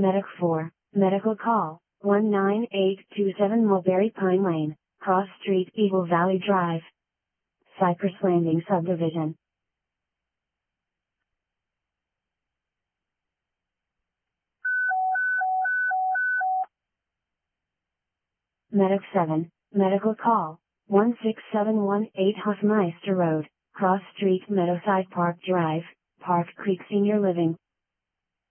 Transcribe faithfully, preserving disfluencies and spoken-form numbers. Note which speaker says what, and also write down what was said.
Speaker 1: Medic four, medical call, one nine eight two seven Mulberry Pine Lane, Cross Street, Eagle Valley Drive, Cypress Landing Subdivision. Medic seven, medical call, one six seven one eight Hofmeister Road, Cross Street, Meadowside Park Drive, Park Creek Senior Living,